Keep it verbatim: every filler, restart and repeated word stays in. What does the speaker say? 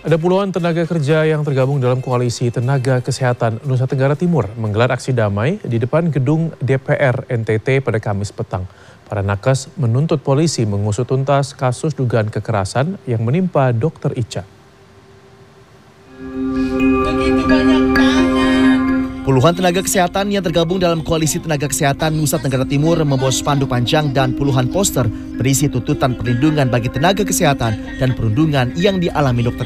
Ada puluhan tenaga kerja yang tergabung dalam koalisi Tenaga Kesehatan Nusa Tenggara Timur menggelar aksi damai di depan gedung D P R N T T pada Kamis petang. Para nakes menuntut polisi mengusut tuntas kasus dugaan kekerasan yang menimpa Dokter Ica. Begitu banyak tangan. Puluhan tenaga kesehatan yang tergabung dalam koalisi Tenaga Kesehatan Nusa Tenggara Timur membawa spanduk panjang dan puluhan poster berisi tuntutan perlindungan bagi tenaga kesehatan dan perundungan yang dialami Dokter